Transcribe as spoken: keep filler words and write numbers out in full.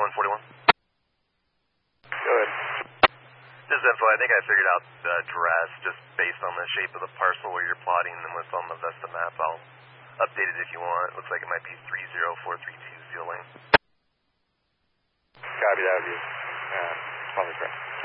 one forty-one. Go ahead. This is info. I think I figured out the address just based on the shape of the parcel where you're plotting and what's on the Vesta map. I'll update it if you want. It looks like it might be three zero four three two Seal Lane. Copy that with you. Uh, probably correct.